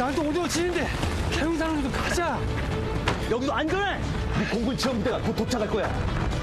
난 또 어두워지는데 해운사로 좀 가자. 여기도 안전해. 우리 공군 지원부대가 곧 도착할 거야.